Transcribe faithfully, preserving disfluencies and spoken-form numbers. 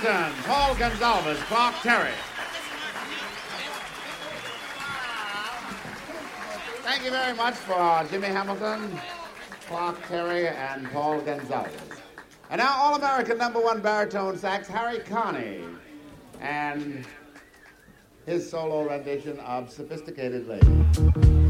Hamilton, Paul Gonsalves, Clark Terry. Thank you very much for Jimmy Hamilton, Clark Terry, and Paul Gonsalves. And now All-American number one baritone sax, Harry Carney, and his solo rendition of Sophisticated Lady.